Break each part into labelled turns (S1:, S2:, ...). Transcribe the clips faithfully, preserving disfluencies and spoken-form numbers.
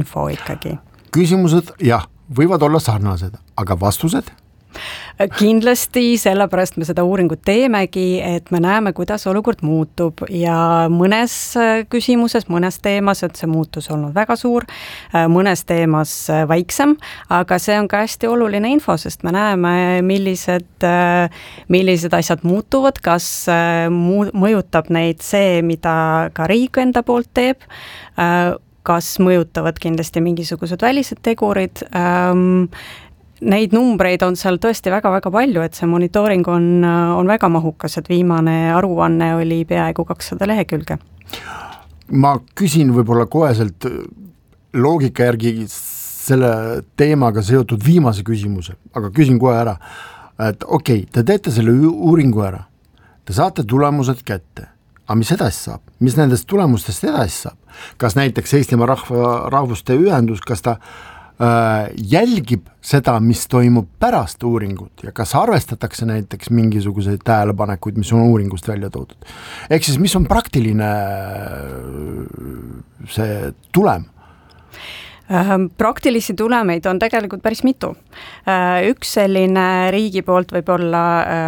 S1: info ikkagi.
S2: Küsimused, jah, võivad olla sarnased, aga vastused?
S1: Kindlasti, sellepärast me seda uuringut teemegi, et me näeme, kuidas olukord muutub ja mõnes küsimuses, mõnes teemas, et see muutus olnud väga suur, mõnes teemas väiksem, aga see on ka hästi oluline info, sest me näeme, millised, millised asjad muutuvad, kas mõjutab neid see, mida ka riik enda poolt teeb, kas mõjutavad kindlasti mingisugused välised tegurid. Neid numbreid on seal tõesti väga-väga palju, et see monitooring on, on väga mahukas, et viimane aruanne oli peaaegu kakssada lehekülge.
S2: Ma küsin võib-olla koheselt loogika järgi selle teemaga seotud viimase küsimuse, aga küsin kohe ära, et okei, okay, te teete selle uuringu ära, te saate tulemused kätte, aga mis edasi saab? Mis nendest tulemustest edasi saab? Kas näiteks Eestimaa rahva, rahvuste ühendus, kas ta jälgib seda, mis toimub pärast uuringut ja kas arvestatakse näiteks mingisuguseid tähelepanekuid, mis on uuringust välja toodud. Ehk siis, mis on praktiline see tulem?
S1: Praktilisi tulemeid on tegelikult päris mitu. Üks selline riigi poolt võib olla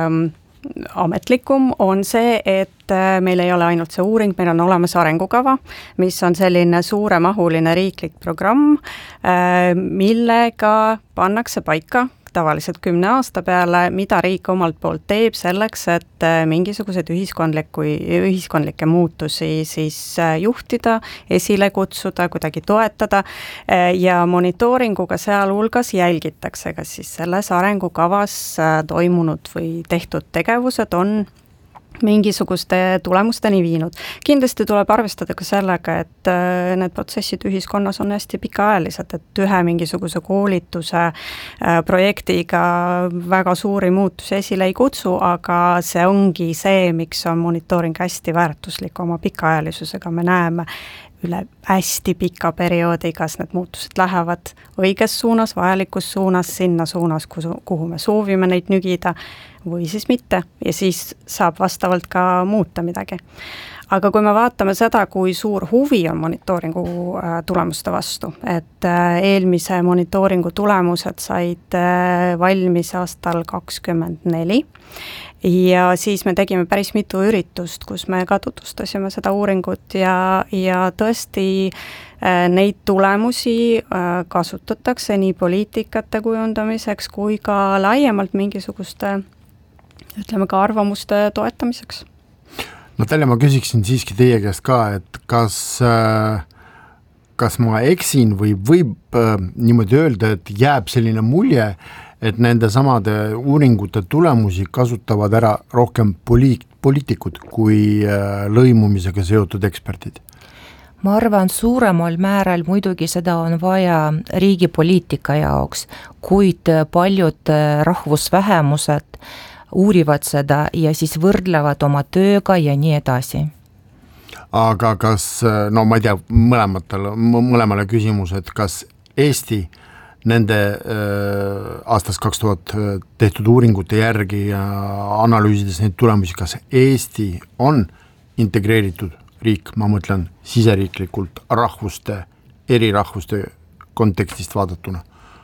S1: ametlikum on see, et meil ei ole ainult see uuring, meil on olemas arengukava, mis on selline suuremahuline riiklik programm, millega pannakse paika tavaliselt kümne aasta peale, mida riik omalt poolt teeb selleks, et mingisugused ühiskondlikke muutusi siis juhtida, esile kutsuda, kuidagi toetada ja monitooringuga seal hulgas jälgitakse, kas siis selles arengukavas toimunud või tehtud tegevused on mingisuguste tulemusteni viinud. Kindlasti tuleb arvestada ka sellega, et need protsessid ühiskonnas on hästi pikaajalised, et ühe mingisuguse koolituse projektiga väga suuri muutusi esile ei kutsu, aga see ongi see, miks on monitooring hästi väärtuslik oma pikaajalisusega. Me näeme üle hästi pika perioodi, kas need muutused lähevad õiges suunas, vajalikus suunas, sinna suunas, kuhu me soovime neid nügida või siis mitte ja siis saab vastavalt ka muuta midagi. Aga kui me vaatame seda, kui suur huvi on monitooringu tulemuste vastu, et eelmise monitooringu tulemused said valmis aastal kakskümmend neli ja siis me tegime päris mitu üritust, kus me ka tutvustasime seda uuringut ja, ja tõesti neid tulemusi kasutatakse nii poliitikate kujundamiseks kui ka laiemalt mingisuguste ütleme ka arvamuste toetamiseks.
S2: No tälle ma küsiksin siiski teie käest ka, et kas, kas ma eksin või võib niimoodi öelda, et jääb selline mulje, et nende samade uuringute tulemusi kasutavad ära rohkem poliit, poliitikud kui lõimumisega seotud eksperdid?
S3: Ma arvan, suuremal määral muidugi seda on vaja riigi poliitika jaoks, kuid paljud rahvusvähemused uurivad seda ja siis võrdlevad oma tööga ja nii edasi.
S2: Aga kas, no ma ei tea, mõlematele, mõlemale küsimus, et kas Eesti nende äh, aastast kaks tuhat tehtud uuringute järgi ja analüüsides neid tulemusi, kas Eesti on integreeritud riik, ma mõtlen siseriiklikult rahvuste, eri rahvuste kontekstist vaadatuna?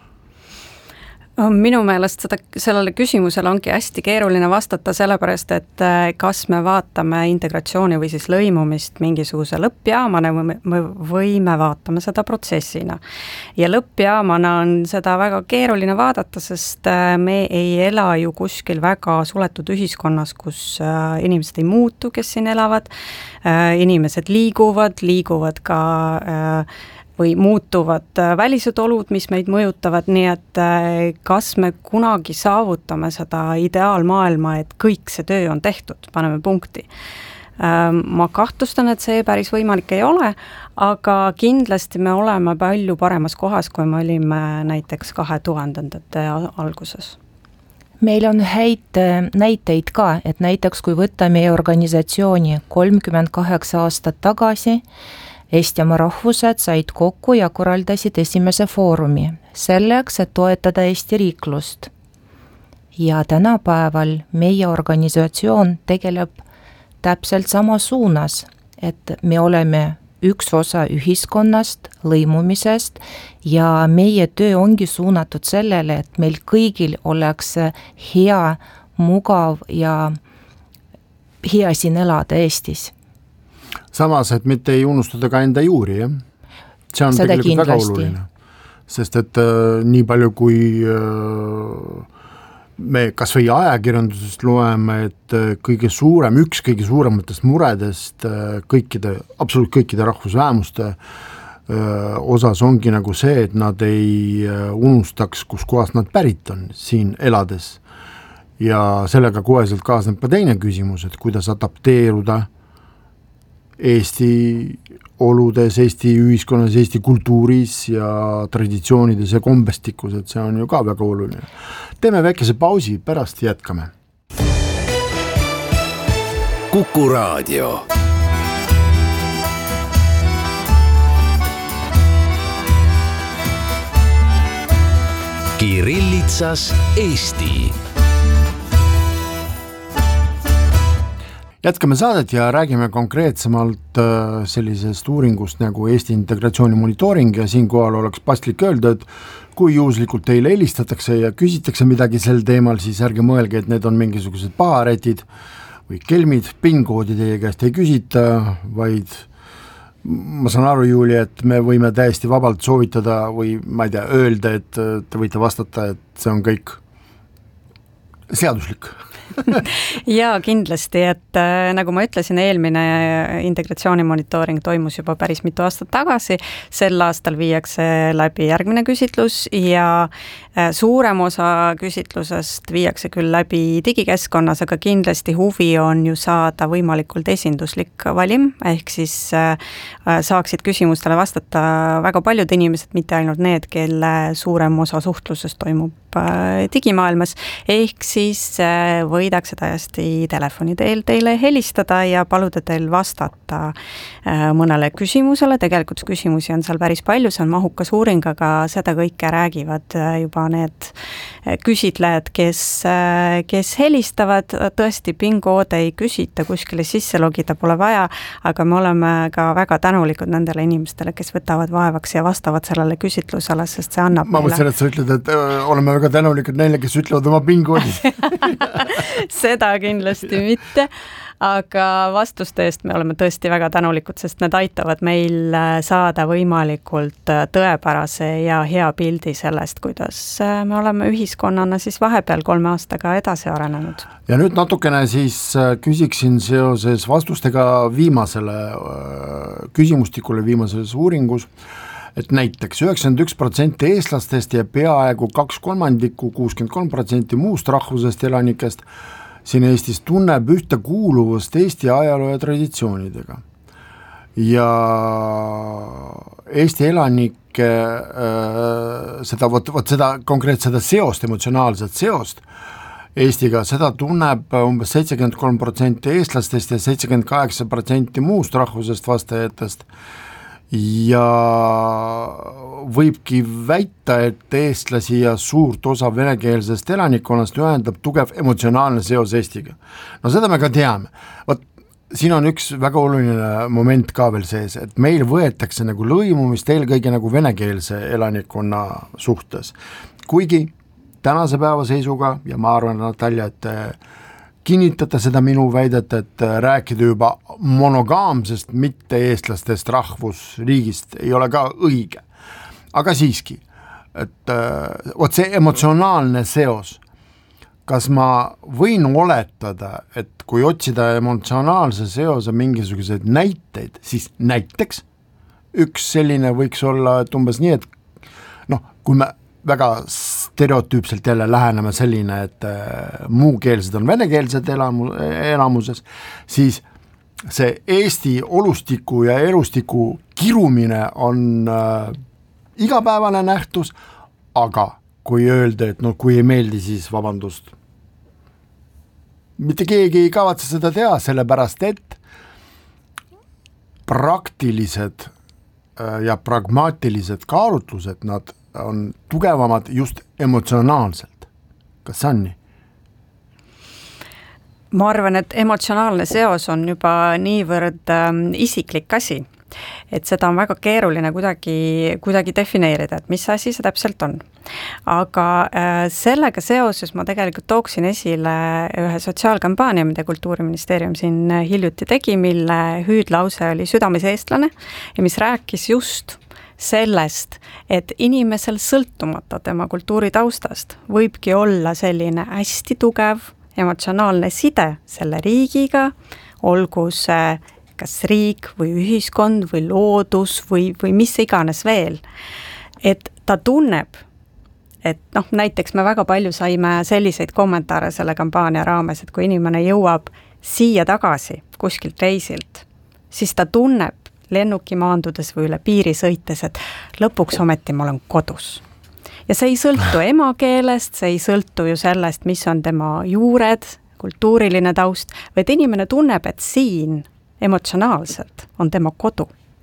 S1: Minu meelest seda, sellele küsimusele ongi hästi keeruline vastata sellepärast, et kas me vaatame integratsiooni või siis lõimumist mingisuguse lõppjaamana või me vaatame seda protsessina. Ja lõppjaamana on seda väga keeruline vaadata, sest me ei ela ju kuskil väga suletud ühiskonnas, kus inimesed ei muutu, kes siin elavad, inimesed liiguvad, liiguvad ka või muutuvad välised olud, mis meid mõjutavad, nii et kas me kunagi saavutame seda ideaalmaailma, et kõik see töö on tehtud, paneme punkti. Ma kahtlustan, et see päris võimalik ei ole, aga kindlasti me oleme palju paremas kohas, kui me olime näiteks kahe tuhandendate alguses.
S3: Meil on häid näiteid ka, et näiteks kui võtta meie organisatsiooni kolmkümmend kaheksa aastat tagasi, Eestimaa rahvused said kokku ja korraldasid esimese foorumi selleks, et toetada Eesti riiklust. Ja tänapäeval meie organisatsioon tegeleb täpselt sama suunas, et me oleme üks osa ühiskonnast, lõimumisest ja meie töö ongi suunatud sellele, et meil kõigil oleks hea, mugav ja hea siin elada Eestis.
S2: Samas, et mitte ei unustada ka enda juuri, jah? See on
S3: Seda
S2: tegelikult
S3: kindlasti.
S2: väga oluline. Sest et äh, nii palju kui äh, me kas või ajakirjandusest loeme, et äh, kõige suurem, üks kõige suurematest muredest äh, kõikide, absoluut kõikide rahvusvähemuste äh, osas ongi nagu see, et nad ei äh, unustaks, kus kohast nad pärit on siin elades. Ja sellega koheselt kaasneb ka teine küsimus, et kuidas adapteeruda Eesti oludes, Eesti ühiskonnas, Eesti kultuuris ja traditsioonides ja kombestikus, et see on ju ka väga oluline. Teeme väikese pausi, pärast jätkame.
S4: Kuku Raadio. Kirillitsas Eesti.
S2: Jätkame saadet ja räägime konkreetsemalt sellisest uuringust nagu Eesti integratsiooni monitooring ja siinkohal oleks paslik öelda, et kui juhuslikult teile helistatakse ja küsitakse midagi sel teemal, siis ärge mõelge, et need on mingisugused paharätid või kelmid, PIN-koodi teie käest ei küsita, vaid ma saan aru, Julia, et me võime täiesti vabalt soovitada või ma ei tea, öelda, et te võite vastata, et see on kõik seaduslik.
S1: Jaa, kindlasti, et äh, nagu ma ütlesin, eelmine integratsiooni monitooring toimus juba päris mitu aastat tagasi, sel aastal viiakse läbi järgmine küsitlus ja äh, suurem osa küsitlusest viiakse küll läbi digikeskkonnas, aga kindlasti huvi on ju saada võimalikult esinduslik valim, ehk siis äh, saaksid küsimustele vastata väga paljud inimesed, mitte ainult need, kelle suurem osa suhtlusest toimub äh, digimaailmas, ehk siis äh, võidakse täiesti telefoni teel teile helistada ja paluda teil vastata mõnele küsimusele. Tegelikult küsimusi on seal päris palju, see on mahukas uuring, aga seda kõike räägivad juba need küsitlejad, kes, kes helistavad. Tõesti, PIN-koode ei küsita, kuskile sisse logida pole vaja, aga me oleme ka väga tänulikud nendele inimestele, kes võtavad vaevaks ja vastavad sellele küsitlusele, sest see annab
S2: ma mõtlesin, et sa ütled, et öö, oleme väga tänulikud neile, kes ütlevad oma PIN-koodi.
S1: Seda kindlasti mitte, aga vastuste eest me oleme tõesti väga tänulikud, sest need aitavad meil saada võimalikult tõepärase ja hea pildi sellest, kuidas me oleme ühiskonnana siis vahepeal kolme aastaga edasi arenenud.
S2: Ja nüüd natukene siis küsiksin seoses vastustega viimasele küsimustikule viimases uuringus, et näiteks üheksakümmend üks protsenti eestlastest ja peaaegu kaks kolmandikku, kuuskümmend kolm protsenti muust rahvusest elanikest siin Eestis tunneb ühte kuuluvust Eesti ajaloo ja traditsioonidega. Ja Eesti elanike äh, seda, võt, võt seda konkreetselt seda seost, emotsionaalset seost Eestiga, seda tunneb umbes seitsekümmend kolm protsenti eestlastest ja seitsekümmend kaheksa protsenti muust rahvusest vastajatest. Ja võibki väita, et eestlasi ja suurt osa venekeelsest elanikkonnast ühendab tugev emotsionaalne seos Eestiga. No seda me ka teame. Võt, siin on üks väga oluline moment ka veel sees, et meil võetakse nagu lõimumist eelkõige nagu venekeelse elanikkonna suhtes. Kuigi tänase päeva seisuga, ja ma arvan, Natalja, et kinnitada seda minu väidet, et rääkida juba monogaamsest mitte eestlastest rahvusriigist ei ole ka õige. Aga siiski, et võt see emotsionaalne seos, kas ma võin oletada, et kui otsida emotsionaalse seose mingisuguseid näiteid, siis näiteks üks selline võiks olla, et umbes nii, et noh, kui me väga stereotüüpselt jälle läheneme selline, et äh, muukeelsed on venekeelsed elamu, elamuses, siis see Eesti olustiku ja elustiku kirumine on äh, igapäevane nähtus, aga kui öelda, et no kui ei meeldi, siis vabandust. Mitte keegi ei kavatse seda teha, sellepärast et praktilised äh, ja pragmaatilised kaalutlused, nad on tugevamad just emotsionaalselt. Kas see on nii?
S1: Ma arvan, et emotsionaalne seos on juba niivõrd ähm, isiklik asi, et seda on väga keeruline kuidagi, kuidagi defineerida, et mis asi see täpselt on. Aga äh, sellega seoses ma tegelikult tooksin esile ühe sotsiaalkampaania, mida Kultuuriministeerium siin hiljuti tegi, mille hüüdlause oli südames eestlane ja mis rääkis just sellest, et inimesel sõltumata tema kultuuritaustast võibki olla selline hästi tugev emotsionaalne side selle riigiga, olgu see kas riik või ühiskond või loodus või, või mis iganes veel. Et ta tunneb, et noh, näiteks me väga palju saime selliseid kommentaare selle kampaania raames, et kui inimene jõuab siia tagasi kuskilt reisilt, siis ta tunneb lennuki maandudes või üle piiri sõites, et lõpuks ometi ma olen kodus. Ja see ei sõltu emakeelest, see ei sõltu ju sellest, mis on tema juured, kultuuriline taust, vaid inimene tunneb, et siin emotsionaalselt on tema kodu.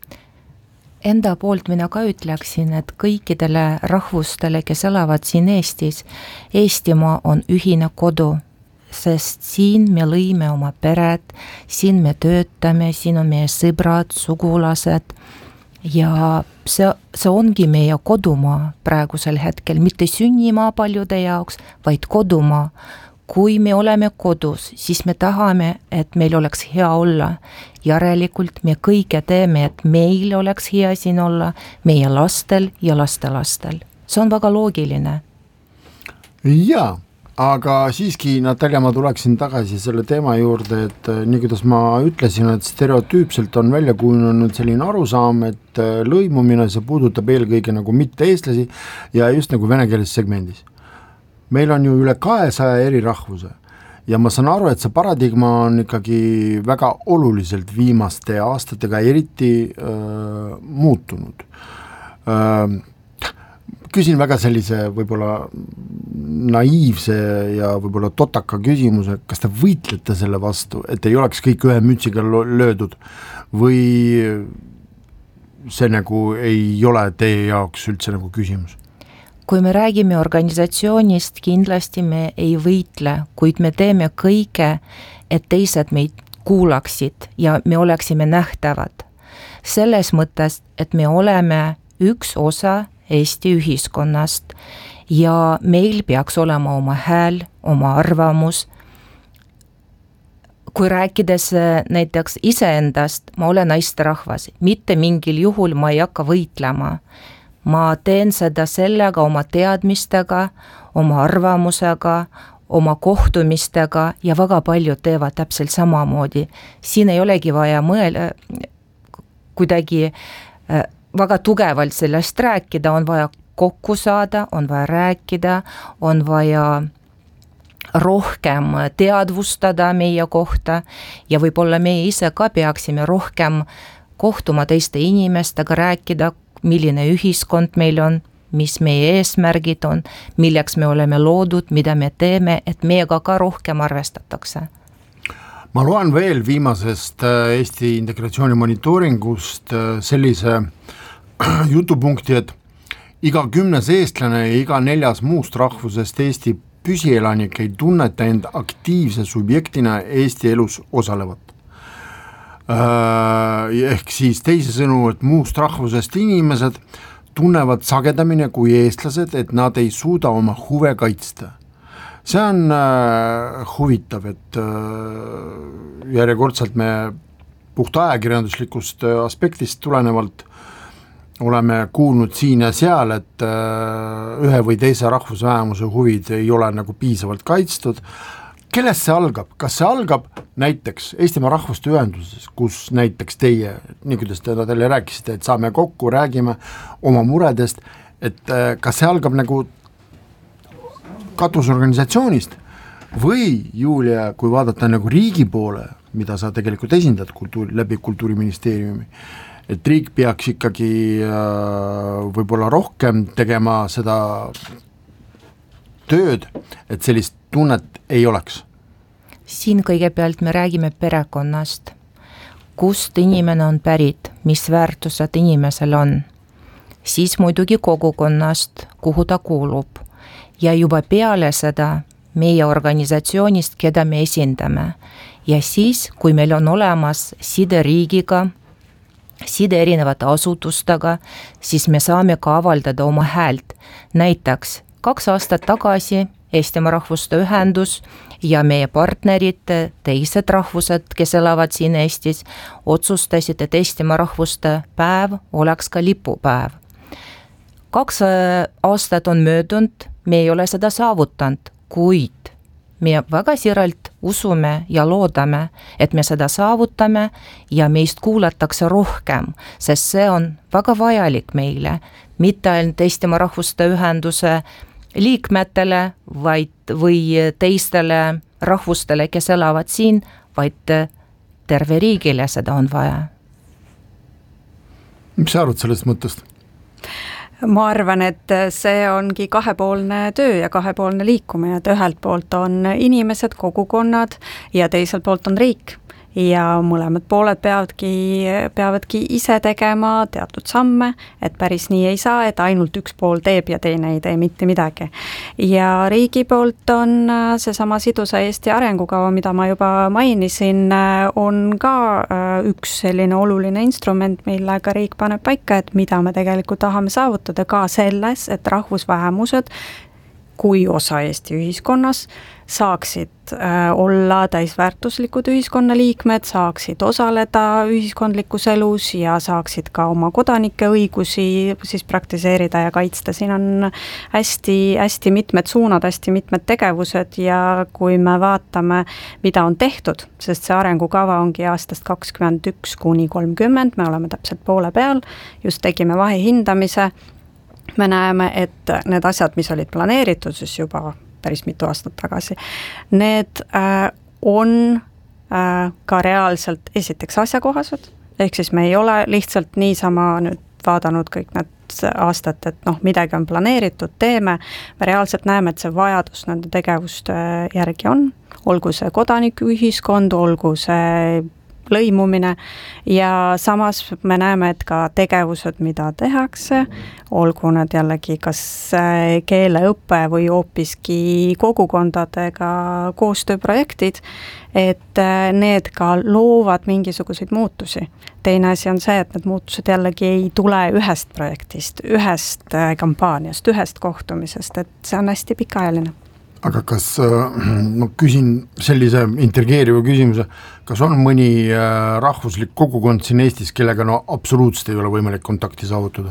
S3: Enda poolt mina ka ütleksin, et kõikidele rahvustele, kes elavad siin Eestis, Eestimaa on ühine kodu, sest siin me lõime oma pered, siin me töötame, siin on meie sõbrad, sugulased ja see, see ongi meie kodumaa praegusel hetkel, mitte sünnimaa paljude jaoks, vaid kodumaa. Kui me oleme kodus, siis me tahame, et meil oleks hea olla. Järelikult me kõike teeme, et meil oleks hea siin olla, meie lastel ja lastelastel. See on väga loogiline.
S2: Jaa, aga siiski, Natalja, ma tuleksin tagasi selle teema juurde, et nii kuidas ma ütlesin, et stereotüüpselt on välja kujunenud selline arusaam, et lõimumine see puudutab eelkõige nagu mitte eestlasi ja just nagu venekeelses segmendis. Meil on ju üle kahesaja eri rahvuse ja ma saan aru, et see paradigma on ikkagi väga oluliselt viimaste aastatega eriti öö, muutunud. Öö, küsin väga sellise võib-olla naiivse ja võib-olla totaka küsimuse, kas te võitlete selle vastu, et ei oleks kõik ühe mütsiga löödud või see nagu ei ole teie jaoks üldse nagu küsimus?
S3: Kui me räägime organisatsioonist, kindlasti me ei võitle, kuid me teeme kõike, et teised meid kuulaksid ja me oleksime nähtavad. Selles mõttes, et me oleme üks osa Eesti ühiskonnast ja meil peaks olema oma hääl, oma arvamus. Kui rääkides näiteks iseendast, ma olen naisterahvas, mitte mingil juhul ma ei hakka võitlema. Ma teen seda sellega oma teadmistega, oma arvamusega, oma kohtumistega ja väga paljud teevad täpselt samamoodi. Siin ei olegi vaja mõelda kuidagi väga tugevalt sellest rääkida, on vaja kokku saada, on vaja rääkida, on vaja rohkem teadvustada meie kohta ja võib-olla meie ise ka peaksime rohkem kohtuma teiste inimestega, rääkida, milline ühiskond meil on, mis meie eesmärgid on, milleks me oleme loodud, mida me teeme, et meiega ka rohkem arvestatakse.
S2: Ma loen veel viimasest Eesti integratsiooni monitooringust sellise jutupunkti, et iga kümnes eestlane ja iga neljas muust rahvusest Eesti püsielanik ei tunneta end aktiivse subjektina Eesti elus osalevat. Ehk siis teise sõnu, et muust rahvusest inimesed tunnevad sagedamini kui eestlased, et nad ei suuda oma huve kaitsta. See on äh, huvitav, et äh, järjekordselt me puht ajakirjanduslikust aspektist tulenevalt oleme kuulnud siin ja seal, et äh, ühe või teise rahvusvähemuse huvid ei ole nagu piisavalt kaitstud. Kellest see algab? Kas see algab näiteks Eestimaa Rahvuste Ühenduses, kus näiteks teie, nii kuidas te teile rääkisite, et saame kokku, räägime oma muredest, et kas see algab nagu katusorganisatsioonist või Julia, kui vaadata nagu riigi poole, mida sa tegelikult esindad kultuuri, läbi Kultuuriministeeriumi, et riik peaks ikkagi võib-olla rohkem tegema seda tööd, et sellist tunnet ei oleks?
S3: Siin kõigepealt me räägime perekonnast, kust inimene on pärit, mis väärtused inimesel on. Siis muidugi kogukonnast, kuhu ta kuulub. Ja juba peale seda meie organisatsioonist, keda me esindame. Ja siis, kui meil on olemas side riigiga, side erinevate asutustega, siis me saame ka avaldada oma häält. Näiteks kaks aastat tagasi Eestimaa Rahvuste Ühendus ja meie partnerid, teised rahvused, kes elavad siin Eestis, otsustasid, et Eestimaa Rahvuste päev oleks ka lipupäev. Kaks aastat on möödunud, me ei ole seda saavutanud, kuid me väga siiralt usume ja loodame, et me seda saavutame ja meist kuulatakse rohkem, sest see on väga vajalik meile, mitte ainult Eestimaa Rahvuste Ühenduse liikmetele, vaid või teistele rahvustele, kes elavad siin, vaid terve riigile seda on vaja.
S2: Mis sa arvad sellest mõttest?
S1: Ma arvan, et see ongi kahepoolne töö ja kahepoolne liikumine, et ühelt poolt on inimesed, kogukonnad ja teiselt poolt on riik. Ja mõlemad pooled peavadki, peavadki ise tegema teatud samme, et päris nii ei saa, et ainult üks pool teeb ja teine ei tee mitte midagi. Ja riigi poolt on seesama sidusa Eesti arengukava, mida ma juba mainisin, on ka üks selline oluline instrument, millega riik paneb paika, et mida me tegelikult tahame saavutada ka selles, et rahvusvähemused kui osa Eesti ühiskonnas saaksid äh, olla täisväärtuslikud ühiskonnaliikmed, saaksid osaleda ühiskondlikus elus ja saaksid ka oma kodanike õigusi siis praktiseerida ja kaitsta. Siin on hästi, hästi mitmed suunad, hästi mitmed tegevused ja kui me vaatame, mida on tehtud, sest see arengukava ongi aastast kakskümmend üks kuni kolmkümmend, me oleme täpselt poole peal, just tegime vahehindamise, me näeme, et need asjad, mis olid planeeritud siis juba päris mitu aastat tagasi, need äh, on äh, ka reaalselt esiteks asjakohased, ehk siis me ei ole lihtsalt niisama nüüd vaadanud kõik need aastat, et noh, midagi on planeeritud, teeme, me reaalselt näeme, et see vajadus nende tegevuste järgi on, olgu see kodanikuühiskond, olgu see lõimumine ja samas me näeme, et ka tegevused, mida tehakse, olgu need jällegi kas keeleõppe või hoopiski kogukondadega koostööprojektid, et need ka loovad mingisuguseid muutusi. Teine asi on see, et need muutused jällegi ei tule ühest projektist, ühest kampaaniast, ühest kohtumisest, et see on hästi pikaajaline.
S2: Aga kas, no küsin sellise intrigeeriva küsimuse, kas on mõni rahvuslik kogukond siin Eestis, kellega no absoluutselt ei ole võimalik kontakti saavutada?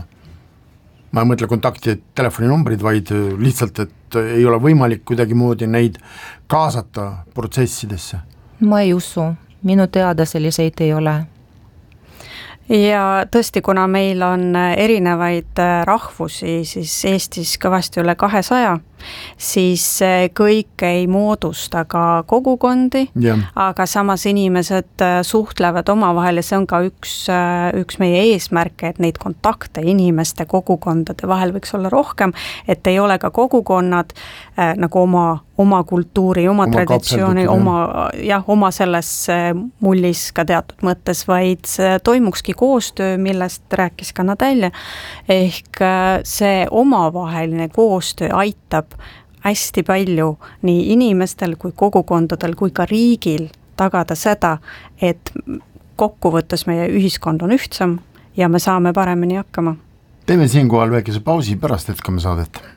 S2: Ma ei mõtle kontakti telefoninumbrid, vaid lihtsalt, et ei ole võimalik kuidagi moodi neid kaasata protsessidesse?
S3: Ma ei usu, minu teada selliseid ei ole.
S1: Ja tõesti, kuna meil on erinevaid rahvusi, siis Eestis kõvasti üle kahesaja, siis kõik ei moodusta ka kogukondi, yeah. Aga samas inimesed suhtlevad omavahel ja see on ka üks, üks meie eesmärke, et neid kontakte inimeste kogukondade vahel võiks olla rohkem, et ei ole ka kogukonnad äh, nagu oma, oma kultuuri, oma, oma traditsiooni, oma, jah, oma selles mullis ka teatud mõttes, vaid see toimukski koostöö, millest rääkis ka Nadelja, ehk see omavaheline koostöö aitab hästi palju nii inimestel kui kogukondadel kui ka riigil tagada seda, et kokkuvõttes meie ühiskond on ühtsam ja me saame paremini hakkama.
S2: Teeme siinkohal väikese pausi, pärast jätkame saadet.